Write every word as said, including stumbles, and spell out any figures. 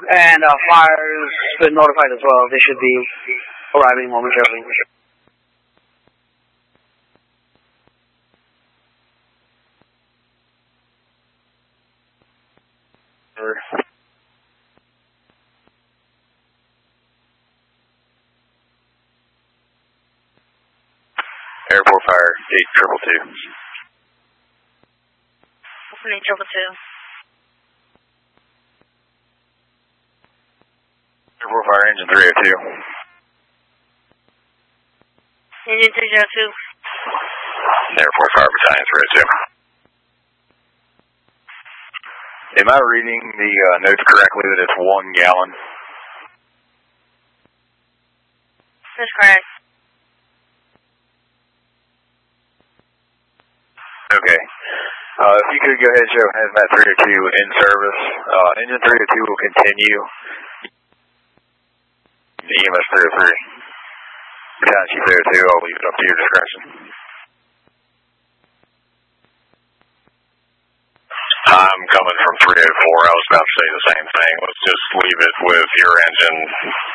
And uh, fire's been notified as well. They should be arriving momentarily. Airport fire, eight triple two. eight triple two. Airport fire, engine three oh two. Engine three oh two. Airport fire, battalion three oh two. Am I reading the uh, notes correctly that it's one gallon? That's correct. Okay. Uh, if you could go ahead and show Hazmat three oh two in service. Uh, engine three oh two will continue. The E M S three oh three. Battalion Chief three oh two, I'll leave it up to your discretion. I'm coming from three oh four. I was about to say the same thing. Let's just leave it with your engine